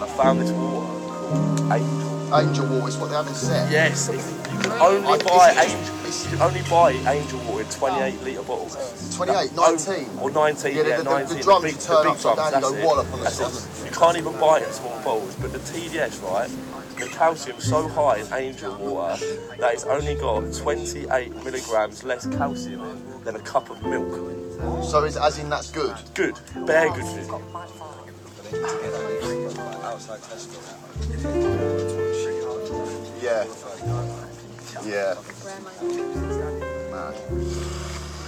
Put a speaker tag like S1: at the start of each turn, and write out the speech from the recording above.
S1: I found this water called Angel.
S2: Angel water is what they have in set.
S1: Yes, you can only buy Angel water in 28 litre bottles.
S2: 28, 19?
S1: Or 19,
S2: yeah,
S1: 19.
S2: The drums
S1: big
S2: you turn upside
S1: drums,
S2: down, you go wallop on the
S1: that's
S2: side.
S1: it. You can't even buy it in small bottles, but the TDS, right, the calcium's so high in Angel water that it's only got 28 milligrams less calcium than a cup of milk.
S2: So is as in that's good?
S1: Good, bare good for you.
S2: Yeah. Yeah. Man.